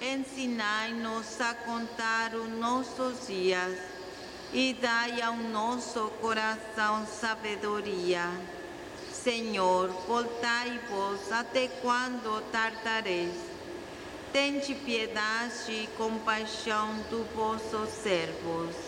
ensinai-nos a contar os nossos dias e dai ao nosso coração sabedoria. Senhor, voltai-vos até quando tardareis. Tende piedade e compaixão dos vossos servos.